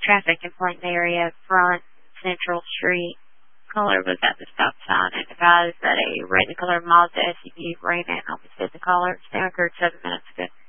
traffic in Plain area, front Central Street. Caller was at the stop sign and advised that a red and colored Mazda SUV ran in opposite the caller. It's now occurred 7 minutes ago.